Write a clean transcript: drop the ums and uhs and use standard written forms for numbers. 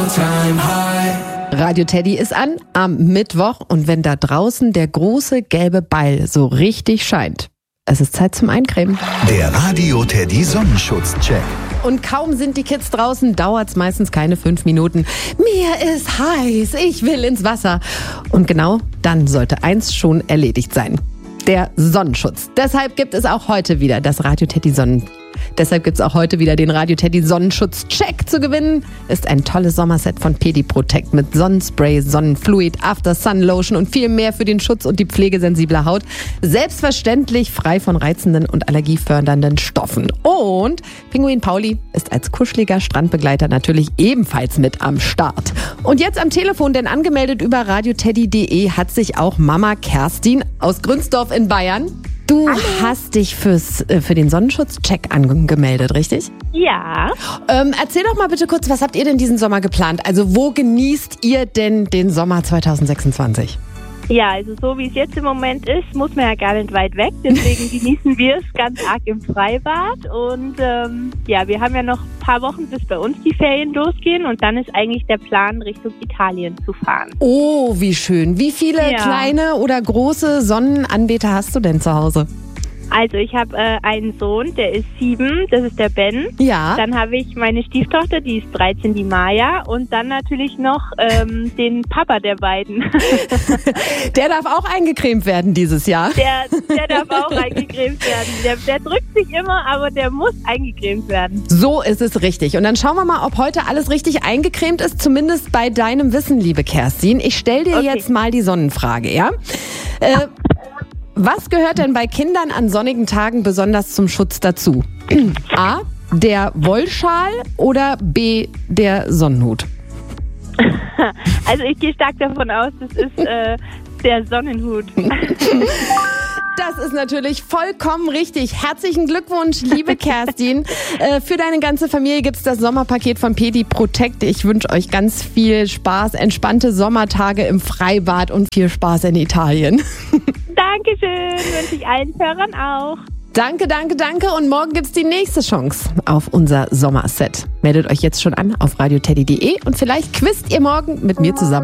all-time high. Radio Teddy ist an am Mittwoch und wenn da draußen der große gelbe Ball so richtig scheint, es ist Zeit zum Eincremen. Der Radio Teddy Sonnenschutz-Check. Und kaum sind die Kids draußen, dauert's meistens keine 5 Minuten. Mir ist heiß, ich will ins Wasser. Und genau dann sollte eins schon erledigt sein. Der Sonnenschutz. Deshalb gibt es auch heute wieder den Radio Teddy Sonnenschutz-Check zu gewinnen. Ist ein tolles Sommerset von Pedi Protect mit Sonnenspray, Sonnenfluid, After Sun Lotion und viel mehr für den Schutz und die Pflege sensibler Haut. Selbstverständlich frei von reizenden und allergiefördernden Stoffen. Und Pinguin Pauli ist als kuscheliger Strandbegleiter natürlich ebenfalls mit am Start. Und jetzt am Telefon, denn angemeldet über radioteddy.de hat sich auch Mama Kerstin aus Grünsdorf in Bayern. Du hast dich für den Sonnenschutz-Check angemeldet, richtig? Ja. Erzähl doch mal bitte kurz, was habt ihr denn diesen Sommer geplant? Also wo genießt ihr denn den Sommer 2026? Ja, also so wie es jetzt im Moment ist, muss man ja gar nicht weit weg. Deswegen genießen wir es ganz arg im Freibad. Und wir haben ja noch ein paar Wochen, bis bei uns die Ferien losgehen. Und dann ist eigentlich der Plan, Richtung Italien zu fahren. Oh, wie schön. Wie viele kleine oder große Sonnenanbeter hast du denn zu Hause? Also ich habe einen Sohn, der ist 7, das ist der Ben. Ja. Dann habe ich meine Stieftochter, die ist 13, die Maya. Und dann natürlich noch den Papa der beiden. Der darf auch eingecremt werden dieses Jahr. Der darf auch eingecremt werden. Der drückt sich immer, aber der muss eingecremt werden. So ist es richtig. Und dann schauen wir mal, ob heute alles richtig eingecremt ist, zumindest bei deinem Wissen, liebe Kerstin. Ich stelle dir jetzt mal die Sonnenfrage, ja? Was gehört denn bei Kindern an sonnigen Tagen besonders zum Schutz dazu? A, der Wollschal oder B, der Sonnenhut? Also ich gehe stark davon aus, das ist der Sonnenhut. Das ist natürlich vollkommen richtig. Herzlichen Glückwunsch, liebe Kerstin. Für deine ganze Familie gibt es das Sommerpaket von Pedi Protect. Ich wünsche euch ganz viel Spaß, entspannte Sommertage im Freibad und viel Spaß in Italien. Dankeschön, wünsche ich allen Hörern auch. Danke. Und morgen gibt's die nächste Chance auf unser Sommerset. Meldet euch jetzt schon an auf radioteddy.de und vielleicht quizt ihr morgen mit mir zusammen.